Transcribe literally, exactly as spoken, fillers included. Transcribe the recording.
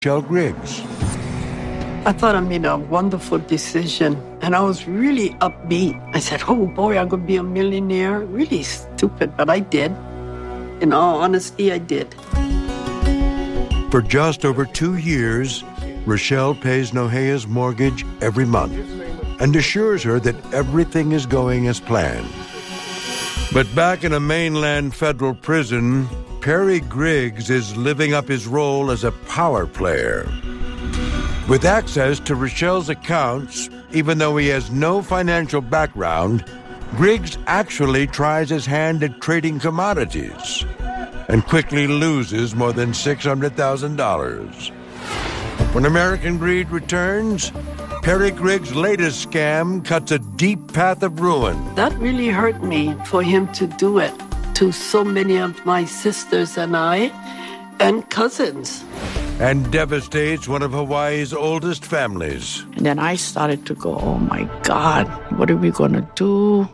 Rochelle Griggs. I thought I made a wonderful decision, and I was really upbeat. I said, oh boy, I'm going to be a millionaire. Really stupid, but I did. In all honesty, I did. For just over two years, Rochelle pays Nohea's mortgage every month and assures her that everything is going as planned. But back in a mainland federal prison, Perry Griggs is living up his role as a power player. With access to Rochelle's accounts, even though he has no financial background, Griggs actually tries his hand at trading commodities and quickly loses more than six hundred thousand dollars. When American Greed returns, Perry Griggs' latest scam cuts a deep path of ruin. That really hurt me for him to do it to so many of my sisters and I and cousins. And devastates one of Hawaii's oldest families. And then I started to go, oh my God, what are we going to do?